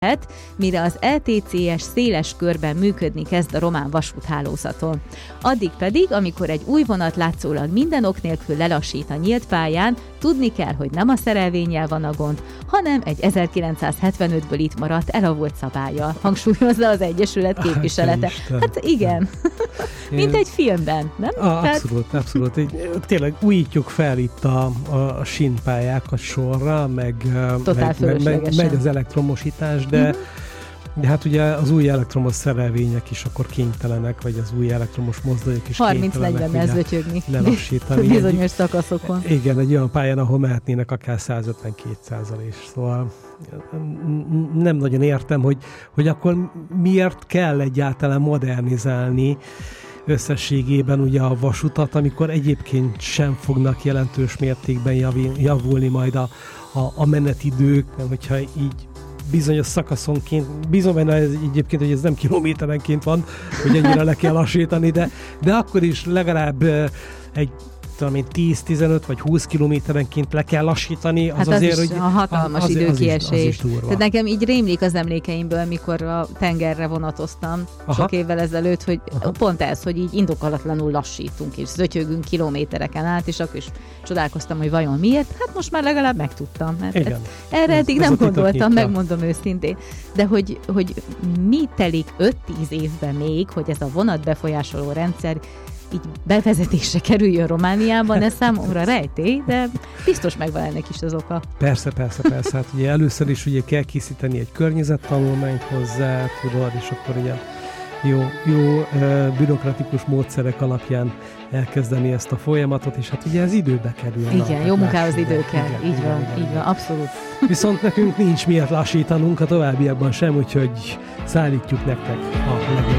mire az LTCS széles körben működni kezd a román vasúthálózaton. Addig pedig, amikor egy új vonat látszólag minden ok nélkül lelassít a nyílt pályán, tudni kell, hogy nem a szerelvénnyel van a gond, hanem egy 1975-ből itt maradt elavult szabállyal, hangsúlyozza az Egyesület képviselete. Hát igen, mint egy filmben, nem? Abszolút. Tényleg újítjuk fel itt a sínpályákat sorra, meg megy az elektromosítás, de hát ugye az új elektromos szerelvények is akkor kénytelenek, vagy az új elektromos mozdonyok is 30-40-nel zötyögni lelassítani. Bizonyos szakaszokon. Igen, egy olyan pályán, ahol mehetnének akár 150-200-al is. Szóval nem nagyon értem, hogy akkor miért kell egyáltalán modernizálni összességében ugye a vasutat, amikor egyébként sem fognak jelentős mértékben javulni majd a menetidők, mert hogyha így bizonyos szakaszonként, bízom benne egyébként, hogy ez nem kilométerenként van, hogy ennyire le kell lassítani, de akkor is legalább egy 10-15 vagy 20 kilométerenként le kell lassítani, hát az azért, hogy a hatalmas időkiesés. Tehát nekem így rémlik az emlékeimből, mikor a tengerre vonatoztam sok évvel ezelőtt, hogy pont ez, hogy így indokolatlanul lassítunk, és zötyögünk kilométereken át, és akkor is csodálkoztam, hogy vajon miért. Hát most már legalább megtudtam, mert erre eddig nem gondoltam, megmondom őszintén. De hogy mi telik 5-10 évben még, hogy ez a vonatbefolyásoló rendszer így bevezetésre kerüljön Romániában, ez számomra rejtély, de biztos megvan ennek is az oka. Persze. Hát ugye először is ugye kell készíteni egy környezettanulmányt hozzá, tudod, és akkor ugye jó bürokratikus módszerek alapján elkezdeni ezt a folyamatot, és hát ugye ez időbe kerül. Igen, jó munkához idő kell, így van, abszolút. Viszont nekünk nincs miért lassítanunk a továbbiakban sem, úgyhogy szállítjuk nektek a legjobb